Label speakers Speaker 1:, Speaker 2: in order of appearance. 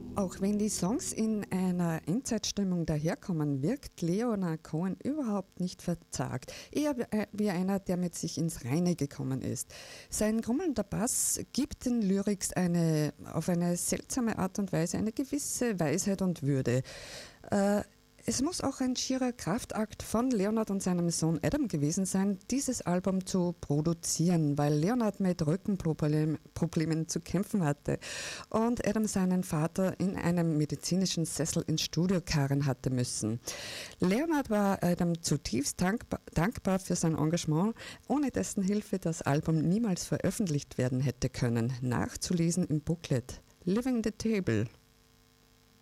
Speaker 1: Auch wenn die Songs in einer Endzeitstimmung daherkommen, wirkt Leonard Cohen überhaupt nicht verzagt. Eher wie einer, der mit sich ins Reine gekommen ist. Sein grummelnder Bass gibt den Lyrics auf eine seltsame Art und Weise eine gewisse Weisheit und Würde. Es muss auch ein schierer Kraftakt von Leonard und seinem Sohn Adam gewesen sein, dieses Album zu produzieren, weil Leonard mit Rückenproblemen zu kämpfen hatte und Adam seinen Vater in einem medizinischen Sessel ins Studio karren hatte müssen. Leonard war Adam zutiefst dankbar für sein Engagement, ohne dessen Hilfe das Album niemals veröffentlicht werden hätte können. Nachzulesen im Booklet Living the Table.